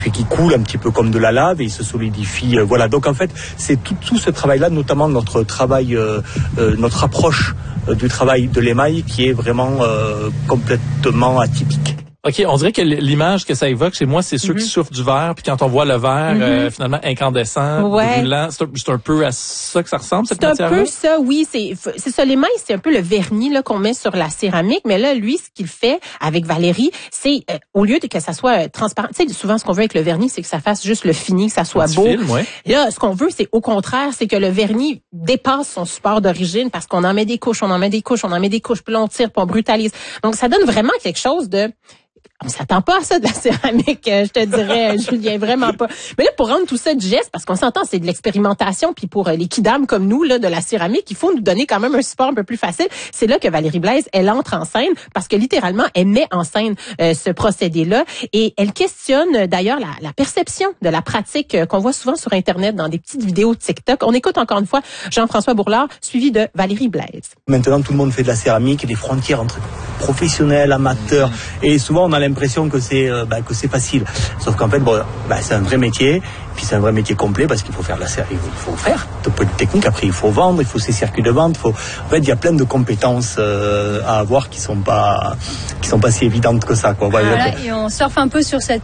puis qui coule un petit peu comme de la lave et il se solidifie. Voilà. Donc en fait, c'est tout ce travail-là, notamment notre travail, notre approche du travail de l'émail qui est vraiment complètement atypique. OK, on dirait que l'image que ça évoque chez moi, c'est ceux qui souffrent du verre, puis quand on voit le verre finalement incandescent, brûlant, c'est un peu à ça que ça ressemble, cette matière-là? C'est un peu ça, oui. C'est ça, l'émail, c'est un peu le vernis là qu'on met sur la céramique, mais là, lui, ce qu'il fait avec Valérie, c'est au lieu de que ça soit transparent, tu sais, souvent ce qu'on veut avec le vernis, c'est que ça fasse juste le fini, que ça soit beau. Film, ouais. Là, ce qu'on veut, c'est au contraire, c'est que le vernis dépasse son support d'origine parce qu'on en met des couches, on en met des couches, puis là, on tire, puis on brutalise. Donc, ça donne vraiment quelque chose de... On s'attend pas à ça de la céramique, je te dirais, Julien, vraiment pas. Mais là, pour rendre tout ça digeste, parce qu'on s'entend, c'est de l'expérimentation, puis pour les kidams comme nous, là, de la céramique, il faut nous donner quand même un support un peu plus facile. C'est là que Valérie Blaise, elle entre en scène, parce que littéralement, elle met en scène ce procédé-là, et elle questionne d'ailleurs la perception de la pratique qu'on voit souvent sur Internet, dans des petites vidéos TikTok. On écoute encore une fois Jean-François Bourlard, suivi de Valérie Blaise. Maintenant, tout le monde fait de la céramique, et les frontières entre professionnels, amateurs, et souvent on a l'impression que c'est facile. Sauf qu'en fait, c'est un vrai métier, puis c'est un vrai métier complet parce qu'il faut faire de la céramique, il faut faire un peu de technique, après il faut vendre, il faut ses circuits de vente, en fait, il y a plein de compétences à avoir qui sont pas si évidentes que ça, quoi. Voilà, et on surfe un peu sur cette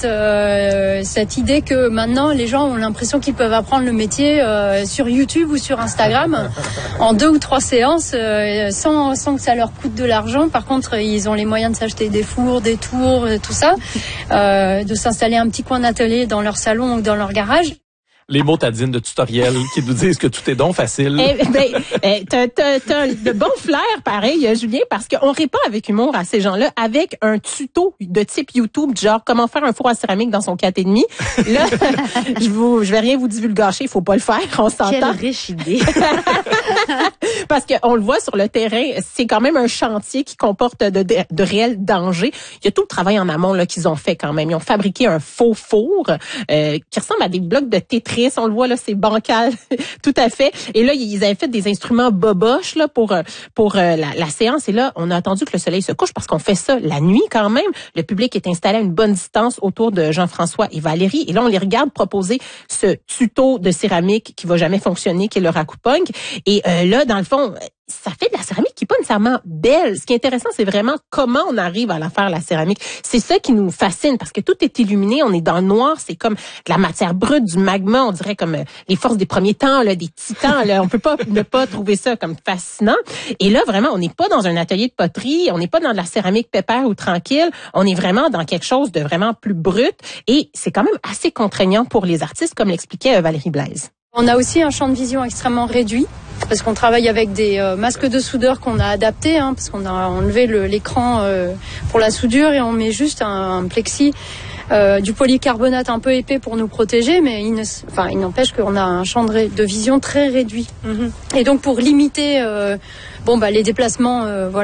idée que maintenant les gens ont l'impression qu'ils peuvent apprendre le métier sur YouTube ou sur Instagram en 2 ou 3 séances sans que ça leur coûte de l'argent. Par contre, ils ont les moyens de s'acheter des fours, des tours, tout ça, de s'installer un petit coin d'atelier dans leur salon ou dans leur garage. Les mots tadines de tutoriel qui nous disent que tout est donc facile. T'as de bons flair, pareil, Julien, parce qu'on répond avec humour à ces gens-là avec un tuto de type YouTube, genre comment faire un four à céramique dans son 4,5. Là, je vais rien vous divulgacher, il faut pas le faire, on s'entend. Quelle riche idée. Parce qu'on le voit sur le terrain, c'est quand même un chantier qui comporte de réels dangers. Il y a tout le travail en amont là qu'ils ont fait quand même. Ils ont fabriqué un faux four qui ressemble à des blocs de Tetris. On le voit là, c'est bancal, tout à fait. Et là, ils avaient fait des instruments boboches là pour la séance. Et là, on a attendu que le soleil se couche parce qu'on fait ça la nuit quand même. Le public est installé à une bonne distance autour de Jean-François et Valérie. Et là, on les regarde proposer ce tuto de céramique qui va jamais fonctionner, qui est le racoupunk. Et là, dans le fond, ça fait de la céramique qui est pas nécessairement belle. Ce qui est intéressant, c'est vraiment comment on arrive à la faire, la céramique. C'est ça qui nous fascine parce que tout est illuminé, on est dans le noir, c'est comme de la matière brute, du magma, on dirait comme les forces des premiers temps, là, des titans. Là, on peut pas ne pas trouver ça comme fascinant. Et là, vraiment, on n'est pas dans un atelier de poterie, on n'est pas dans de la céramique pépère ou tranquille, on est vraiment dans quelque chose de vraiment plus brut et c'est quand même assez contraignant pour les artistes, comme l'expliquait Valérie Blaise. On a aussi un champ de vision extrêmement réduit parce qu'on travaille avec des masques de soudeur qu'on a adaptés, parce qu'on a enlevé l'écran pour la soudure et on met juste un plexi, du polycarbonate un peu épais pour nous protéger, mais il n'empêche qu'on a un champ de vision très réduit. Et donc pour limiter les déplacements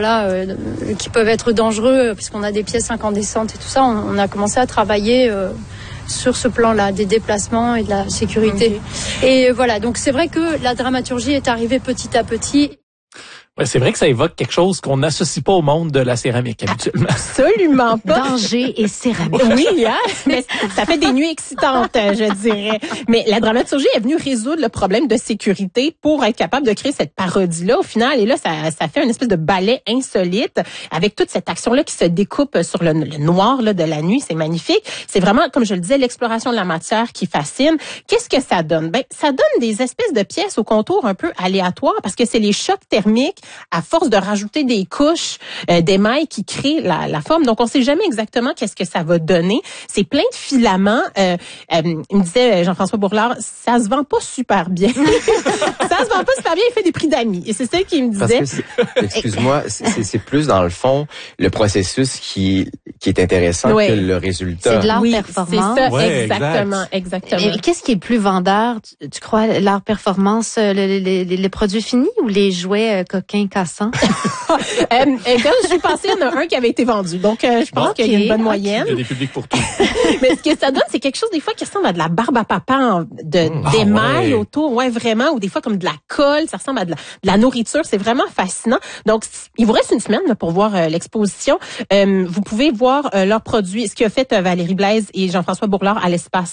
qui peuvent être dangereux parce qu'on a des pièces incandescentes et tout ça, on a commencé à travailler sur ce plan-là, des déplacements et de la sécurité. Et voilà, donc c'est vrai que la dramaturgie est arrivée petit à petit. Ouais, c'est vrai que ça évoque quelque chose qu'on n'associe pas au monde de la céramique habituellement. Absolument pas. Danger et céramique. Oui, mais ça fait des nuits excitantes, je dirais. Mais la dramaturgie est venue résoudre le problème de sécurité pour être capable de créer cette parodie-là au final. Et là, ça fait une espèce de ballet insolite avec toute cette action-là qui se découpe sur le noir là, de la nuit. C'est magnifique. C'est vraiment, comme je le disais, l'exploration de la matière qui fascine. Qu'est-ce que ça donne? Ça donne des espèces de pièces au contour un peu aléatoires parce que c'est les chocs thermiques à force de rajouter des couches d'émail qui créent la forme. Donc, on sait jamais exactement qu'est-ce que ça va donner. C'est plein de filaments. Il me disait Jean-François Bourlard, ça se vend pas super bien. Ça se vend pas super bien, il fait des prix d'amis. Et c'est ça qu'il me disait. Parce que excuse-moi, c'est plus dans le fond le processus qui est intéressant que le résultat. C'est de l'art performance. C'est ça, exactement. Et qu'est-ce qui est plus vendeur, tu crois, l'art performance, les produits finis ou les jouets coquets? quincassants? Quand je suis passée, il y en a un qui avait été vendu. Donc, je pense qu'il y a une bonne moyenne. Il y a des publics pour tout. Mais ce que ça donne, c'est quelque chose des fois qui ressemble à de la barbe à papa d'émail autour. Ouais, vraiment. Ou des fois comme de la colle. Ça ressemble à de la nourriture. C'est vraiment fascinant. Donc, il vous reste une semaine là, pour voir l'exposition. Vous pouvez voir leurs produits. Ce qu'a fait Valérie Blaise et Jean-François Bourlard à l'espace